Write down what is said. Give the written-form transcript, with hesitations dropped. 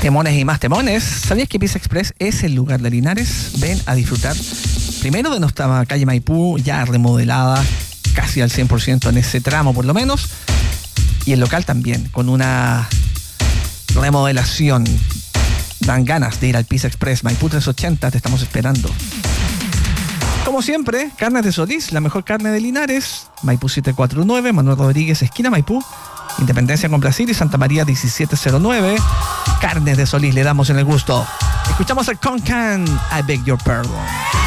Temones y más temones. ¿Sabías que Pizza Express es el lugar de Linares? Ven a disfrutar primero de nuestra calle Maipú, ya remodelada casi al 100% en ese tramo por lo menos, y el local también, con una remodelación. Dan ganas de ir al Pizza Express. Maipú 380, te estamos esperando. Como siempre, Carnes de Solís, la mejor carne de Linares. Maipú 749, Manuel Rodríguez, esquina Maipú. Independencia con Brasil y Santa María 1709. Carnes de Solís, le damos en el gusto. Escuchamos a Concan, I Beg Your Pardon.